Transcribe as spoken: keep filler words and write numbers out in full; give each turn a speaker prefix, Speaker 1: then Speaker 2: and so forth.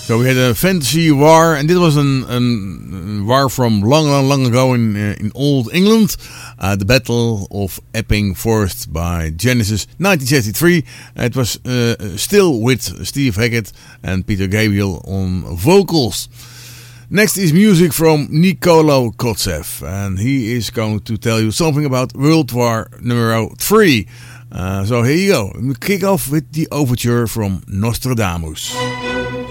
Speaker 1: So we had a fantasy war, and this was an, an war from long, long, long ago in uh, in old England. Uh, the Battle of Epping Forest by Genesis, nineteen seventy-three. It was uh, still with Steve Hackett and Peter Gabriel on vocals. Next is music from Nicolo Kotzev, and he is going to tell you something about World War Number Three. Uh, so here you go. We kick off with the overture from Nostradamus.